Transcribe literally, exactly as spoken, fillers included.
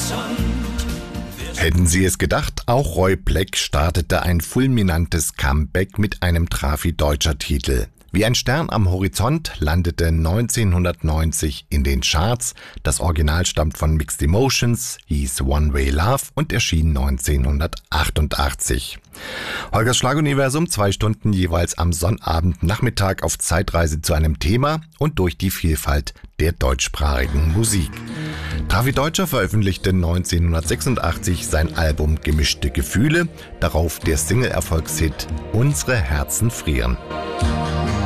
Hätten Sie es gedacht, auch Roy Black startete ein fulminantes Comeback mit einem Trafi-deutscher Titel. Wie ein Stern am Horizont landete neunzehnhundertneunzig in den Charts. Das Original stammt von Mixed Emotions, hieß One Way Love und erschien neunzehnhundertachtundachtzig. Holgers Schlaguniversum, zwei Stunden jeweils am Sonnabend Nachmittag auf Zeitreise zu einem Thema und durch die Vielfalt der deutschsprachigen Musik. Trafi Deutscher veröffentlichte neunzehnhundertsechsundachtzig sein Album Gemischte Gefühle, darauf der Single-Erfolgshit Unsere Herzen frieren.